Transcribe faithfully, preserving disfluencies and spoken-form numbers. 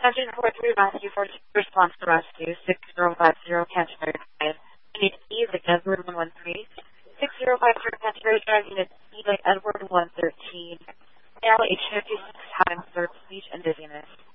Engine four three Rescue for response to rescue six zero five zero Canterbury Drive. Unit E, like Edward one one three. six zero five zero Canterbury Drive, Unit E, like Edward one thirteen. Now H fifty-six having third speech and dizziness.